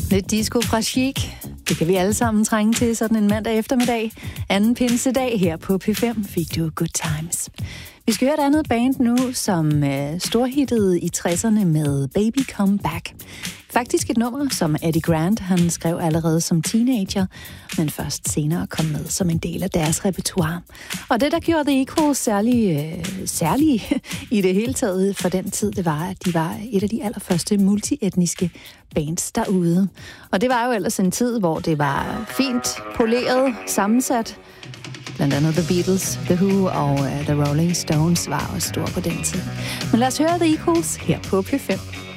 Lidt disco fra Chic. Det kan vi alle sammen trænge til sådan en mandag eftermiddag. Anden pinsedag her på P5 fik du Good Times. Vi skal høre et andet band nu, som storhittede i 60'erne med Baby Come Back. Faktisk et nummer, som Eddie Grant han skrev allerede som teenager, men først senere kom med som en del af deres repertoire. Og det, der gjorde The Equals særlige i det hele taget for den tid, det var, at de var et af de allerførste multietniske bands derude. Og det var jo ellers en tid, hvor det var fint poleret, sammensat. Blandt andet The Beatles, The Who og The Rolling Stones var også store på den tid. Men lad os høre The Equals her på P5.